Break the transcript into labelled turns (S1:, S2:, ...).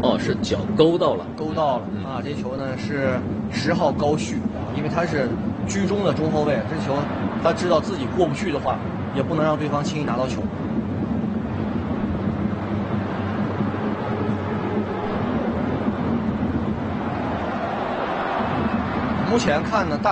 S1: 哦，是脚勾到了，
S2: 勾到了啊！这球呢是10号高旭，因为他是居中的中后卫，这球他知道自己过不去的话，也不能让对方轻易拿到球。目前看呢，